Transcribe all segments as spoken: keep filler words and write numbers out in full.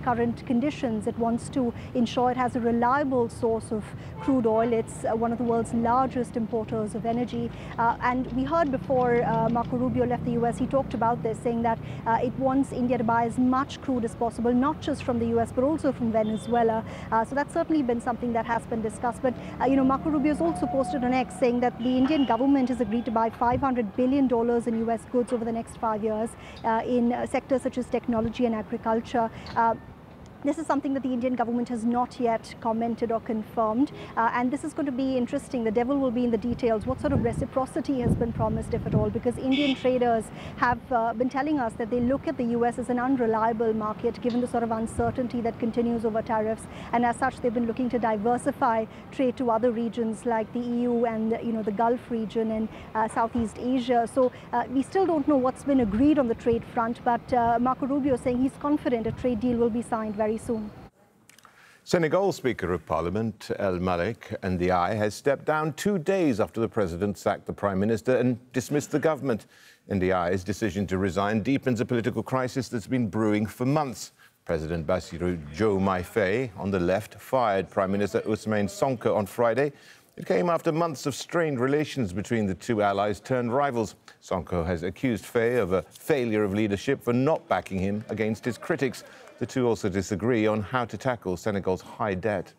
current conditions. It wants to ensure it has a reliable source of crude oil. It's uh, one of the world's largest importers of energy. Uh, and we heard before uh, Marco Rubio left the U S, he talked about this, saying that uh, it wants India to buy as much crude as possible, not just from the U S, but also from Venezuela. Uh, so that's certainly been something that has been discussed. But, uh, you know, Marco Rubio has also posted on X saying that the Indian government has agreed to buy five hundred billion dollars in U S goods over the next five years uh, in uh, sectors such as technology and agriculture. Uh, This is something that the Indian government has not yet commented or confirmed. Uh, and this is going to be interesting. The devil will be in the details. What sort of reciprocity has been promised, if at all? Because Indian traders have uh, been telling us that they look at the U S as an unreliable market, given the sort of uncertainty that continues over tariffs. And as such, they've been looking to diversify trade to other regions like the E U and, you know, the Gulf region and uh, Southeast Asia. So uh, we still don't know what's been agreed on the trade front. But uh, Marco Rubio is saying he's confident a trade deal will be signed very soon. Senegal Speaker of Parliament El Malik Ndiaye has stepped down two days after the president sacked the prime minister and dismissed the government. Ndiaye's decision to resign deepens a political crisis that's been brewing for months. President Bassirou Diomaye Faye on the left fired Prime Minister Ousmane Sonko on Friday. It came after months of strained relations between the two allies turned rivals. Sonko has accused Faye of a failure of leadership for not backing him against his critics. The two also disagree on how to tackle Senegal's high debt.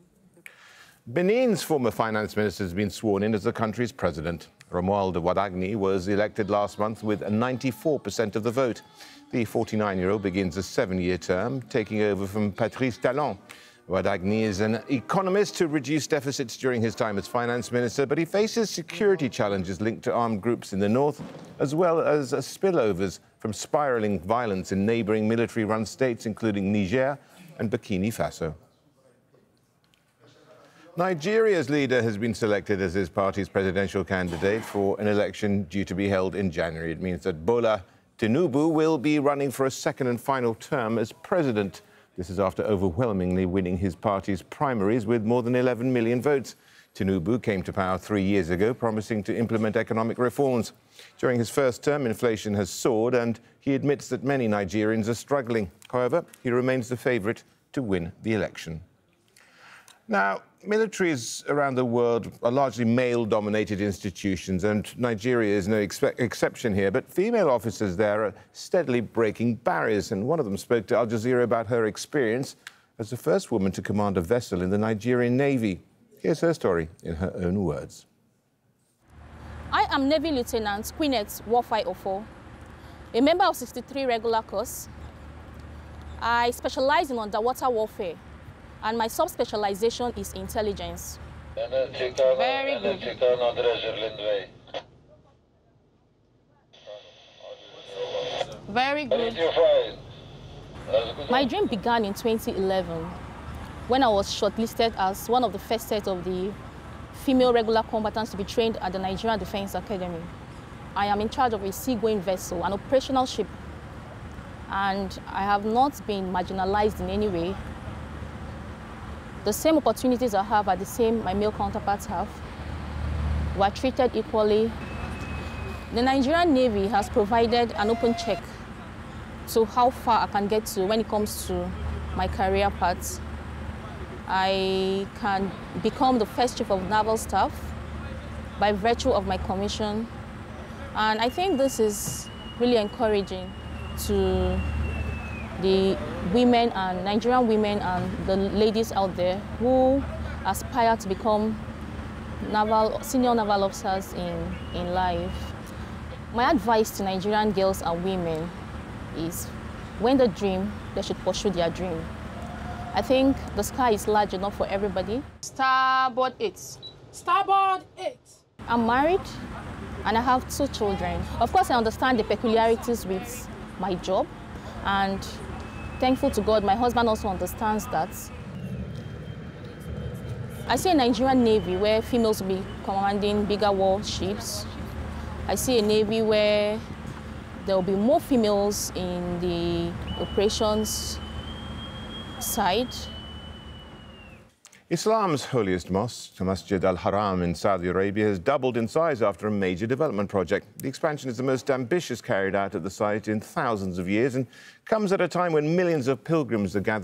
Benin's former finance minister has been sworn in as the country's president. Romuald Wadagni was elected last month with ninety-four percent of the vote. The forty-nine-year-old begins a seven-year term, taking over from Patrice Talon. Wadagni is an economist who reduced deficits during his time as finance minister, but he faces security challenges linked to armed groups in the north, as well as spillovers from spiraling violence in neighboring military-run states, including Niger and Burkina Faso. Nigeria's leader has been selected as his party's presidential candidate for an election due to be held in January. It means that Bola Tinubu will be running for a second and final term as president. This is after overwhelmingly winning his party's primaries with more than eleven million votes. Tinubu came to power three years ago, promising to implement economic reforms. During his first term, inflation has soared, and he admits that many Nigerians are struggling. However, he remains the favourite to win the election. Now, militaries around the world are largely male-dominated institutions, and Nigeria is no expe- exception here. But female officers there are steadily breaking barriers, and one of them spoke to Al Jazeera about her experience as the first woman to command a vessel in the Nigerian Navy. Here's her story in her own words. I am Navy Lieutenant Queenette Wofai Ofo, a member of sixty-three Regular Corps. I specialize in underwater warfare, and my sub-specialization is intelligence. Very good. Very good. My dream began in twenty eleven when I was shortlisted as one of the first set of the female regular combatants to be trained at the Nigerian Defense Academy. I am in charge of a seagoing vessel, an operational ship, and I have not been marginalized in any way. The same opportunities I have are the same my male counterparts have. We are treated equally. The Nigerian Navy has provided an open check to how far I can get to when it comes to my career path. I can become the first chief of naval staff by virtue of my commission. And I think this is really encouraging to the women and Nigerian women and the ladies out there who aspire to become naval, senior naval officers in, in life. My advice to Nigerian girls and women is when they dream, they should pursue their dream. I think the sky is large enough for everybody. Starboard eight. Starboard eight. I'm married and I have two children. Of course, I understand the peculiarities with my job, and thankful to God, my husband also understands that. I see a Nigerian Navy where females will be commanding bigger warships. I see a Navy where there will be more females in the operations side. Islam's holiest mosque, Masjid al-Haram in Saudi Arabia, has doubled in size after a major development project. The expansion is the most ambitious carried out at the site in thousands of years and comes at a time when millions of pilgrims are gathering